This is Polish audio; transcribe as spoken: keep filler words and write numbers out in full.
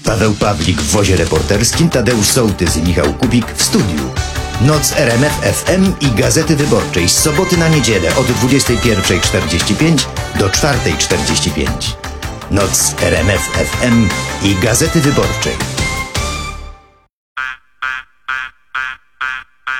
Paweł Pawlik w wozie reporterskim, Tadeusz Sołtys i Michał Kubik w studiu. Noc R M F F M i Gazety Wyborczej z soboty na niedzielę od dwudziestej pierwszej czterdzieści pięć do czwartej czterdzieści pięć. Noc R M F F M i Gazety Wyborczej.